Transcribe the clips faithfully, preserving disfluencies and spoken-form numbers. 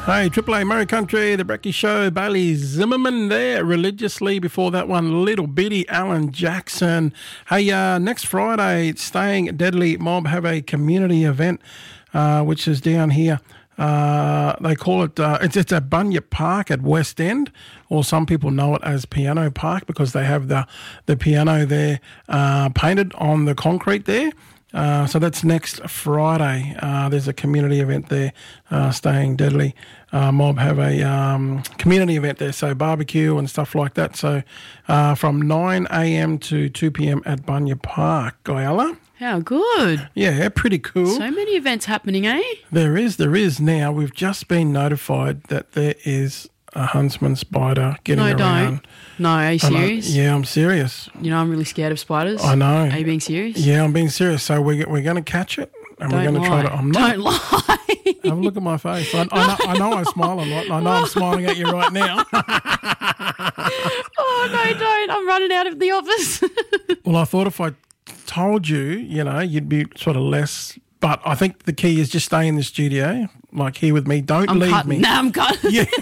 Hey, Triple A Murray Country, The Brecky Show, Bailey Zimmerman there religiously. Before that one, Little Bitty, Alan Jackson. Hey, uh, next Friday, Staying Deadly Mob have a community event, uh, which is down here. Uh, they call it, uh, it's, it's at Bunyip Park at West End, or some people know it as Piano Park because they have the, the piano there uh, painted on the concrete there. Uh, so that's next Friday. Uh, there's a community event there, uh, Staying Deadly uh, Mob have a um, community event there, so barbecue and stuff like that. So uh, from nine a.m. to two p.m. at Bunyip Park, Guyala. How good. Yeah, pretty cool. So many events happening, eh? There is, there is. Now, we've just been notified that there is a huntsman spider getting no, around. don't. No, are you serious? Yeah, I'm serious. You know, I'm really scared of spiders. I know. Are you being serious? Yeah, I'm being serious. So we're, we're going to catch it and don't we're going to try to... I'm not. Don't lie. Have a look at my face. I, I, know, I know I smile a lot. And I know I'm smiling at you right now. Oh, no, don't. I'm running out of the office. Well, I thought if I told you, you know, you'd be sort of less... But I think the key is just stay in the studio, like here with me. Don't I'm leave cutting. me. No, I'm cutting. Yeah.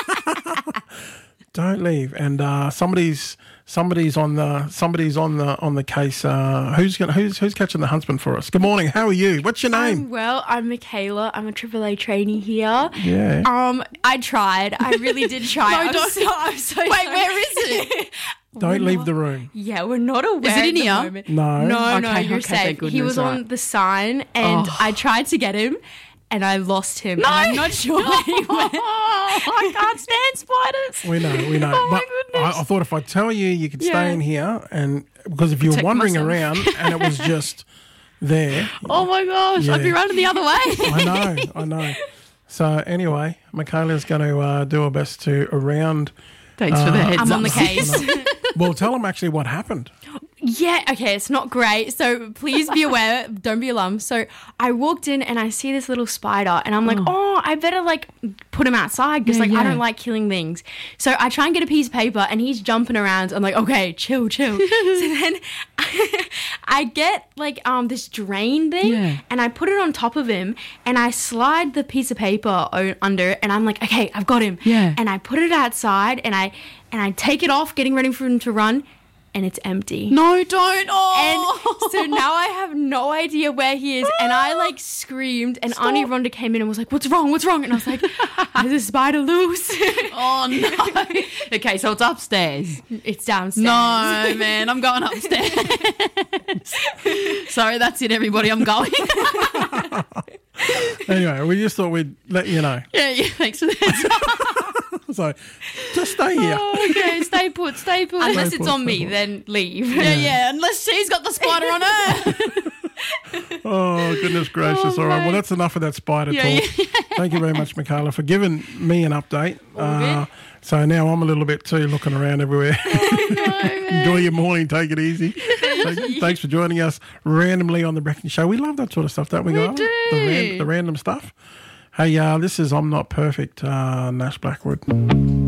Don't leave. And uh, somebody's somebody's on the somebody's on the on the case. Uh, who's gonna, who's who's catching the huntsman for us? Good morning. How are you? What's your name? I'm well, I'm Michaela. I'm a Triple A trainee here. Yeah. Um, I tried. I really did try. No, I'm don't. So, I'm so Wait, sorry. where is it? Don't We're leave not- the room. Yeah, we're not aware. Is it in at the here? moment. No. No, no, Okay, you're okay, thank safe. He goodness, was on right. the sign, and Oh. I tried to get him, and I lost him. No. And I'm not sure where he went. I can't stand spiders. We know, we know. Oh, my but goodness. I, I thought if I tell you, you could Yeah. stay in here, and because if you were Protect wandering myself. around and it was just there, Oh, my gosh. I'd be Yeah. running the other way. I know, I know. So anyway, Michaela's going to uh, do her best to around. Thanks for the heads I'm up. on the case. Well, tell them actually what happened. Yeah, okay, it's not great. So please be aware, don't be alarmed. So I walked in and I see this little spider and I'm like, oh, I better like put him outside because Yeah, like yeah. I don't like killing things. So I try and get a piece of paper and he's jumping around. I'm like, okay, chill, chill. So then I get like um this drain thing Yeah. and I put it on top of him and I slide the piece of paper o- under it and I'm like, okay, I've got him. Yeah. And I put it outside and I and I take it off, getting ready for him to run, and it's empty. No, don't. And Oh. so now I have no idea where he is. And I like screamed and Auntie Rhonda came in and was like, what's wrong? What's wrong? And I was like, there's a spider loose. Oh, no. Okay, so it's upstairs. It's downstairs. No, man, I'm going upstairs. Sorry, that's it, everybody. I'm going. Anyway, we just thought we'd let you know. Yeah, yeah, thanks for that. So just stay here. Oh, okay, stay put, stay put. Unless Stay it's put, on stay me, put. then leave. yeah, yeah, unless she's got the spider on her. Oh, goodness gracious. Oh, All right. Well, mate. that's enough of that spider Yeah, talk. Thank you very much, Michaela, for giving me an update. Uh, good. so now I'm a little bit too looking around everywhere. Enjoy your morning. Take it easy. Thank- Thanks for joining us randomly on The Brecky Show. We love that sort of stuff, don't we, We guys? do. The, ran- the random stuff. Hey, uh, this is I'm Not Perfect, uh, Nash Blackwood.